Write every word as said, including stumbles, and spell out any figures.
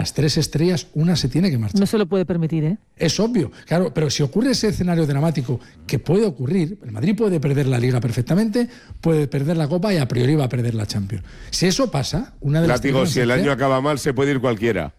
las tres estrellas, una se tiene que marchar. No se lo puede permitir, ¿eh? Es obvio, claro, pero si ocurre ese escenario dramático, que puede ocurrir, el Madrid puede perder la Liga perfectamente, puede perder la Copa y a priori va a perder la Champions. Si eso pasa, una de las... Látigo, si el año acaba mal, se puede ir cualquiera.